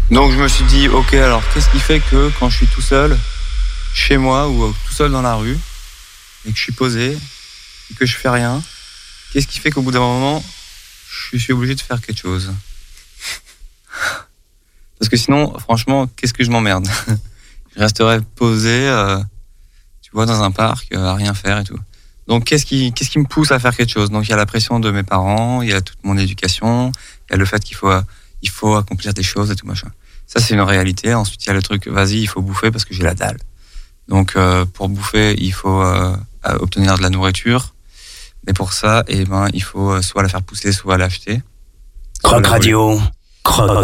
Donc je me suis dit, ok, alors qu'est-ce qui fait que quand je suis tout seul, chez moi ou tout seul dans la rue, et que je suis posé, et que je fais rien, qu'est-ce qui fait qu'au bout d'un moment, je suis obligé de faire quelque chose? Parce que sinon, franchement, qu'est-ce que je m'emmerde? Je resterais posé, tu vois, dans un parc, à rien faire et tout. Donc qu'est-ce qui me pousse à faire quelque chose? Donc il y a la pression de mes parents, il y a toute mon éducation, il y a le fait qu'il faut accomplir des choses et tout machin. Ça, c'est une réalité. Ensuite, il y a le truc, vas-y, il faut bouffer parce que j'ai la dalle. Donc, pour bouffer, il faut obtenir de la nourriture. Mais pour ça, il faut soit la faire pousser, soit l'acheter. Croc Radio.